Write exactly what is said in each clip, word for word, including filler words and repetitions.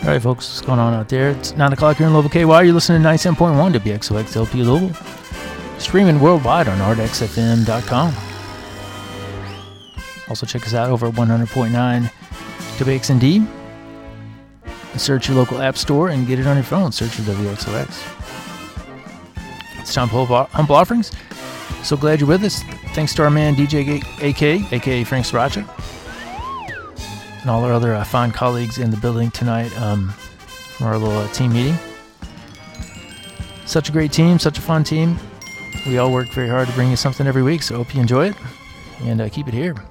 All right, folks, what's going on out there? It's nine o'clock here in Louisville, K Y. You're listening to ninety-seven point one W X O X L P Louisville. Streaming worldwide on R D X F M dot com. Also check us out over at one hundred point nine W X N D. Search your local app store and get it on your phone. Search for W X O X. It's time for Humble Offerings. So glad you're with us. Thanks to our man D J A K, a k a. Frank Sriracha, and all our other uh, fine colleagues in the building tonight um, from our little uh, team meeting. Such a great team, such a fun team. We all work very hard to bring you something every week, so I hope you enjoy it and uh, keep it here.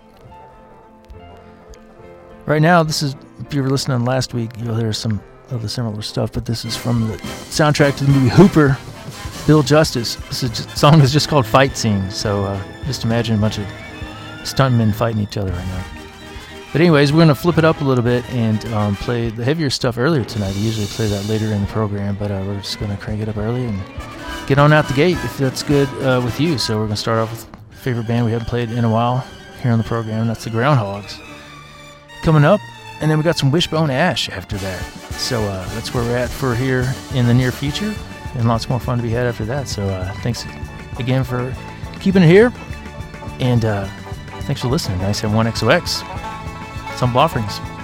Right now, this is, if you were listening last week, you'll hear some of the similar stuff, but this is from the soundtrack to the movie Hooper, Bill Justice. This is just, song is just called Fight Scene, so uh, just imagine a bunch of stuntmen fighting each other right now. But anyways, we're going to flip it up a little bit and um, play the heavier stuff earlier tonight. We usually play that later in the program, but uh, we're just going to crank it up early and get on out the gate if that's good uh, with you. So we're going to start off with a favorite band we haven't played in a while here on the program. That's the Groundhogs coming up, and then we got some Wishbone Ash after that. So uh, that's where we're at for here in the near future, and lots more fun to be had after that. So uh, thanks again for keeping it here, and uh, thanks for listening. ninety-seven point one X O X. Some Offerings.